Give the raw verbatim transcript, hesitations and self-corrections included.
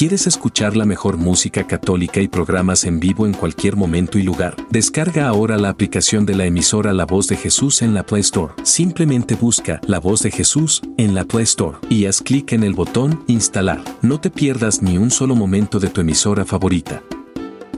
¿Quieres escuchar la mejor música católica y programas en vivo en cualquier momento y lugar? Descarga ahora la aplicación de la emisora La Voz de Jesús en la Play Store. Simplemente busca La Voz de Jesús en la Play Store y haz clic en el botón Instalar. No te pierdas ni un solo momento de tu emisora favorita.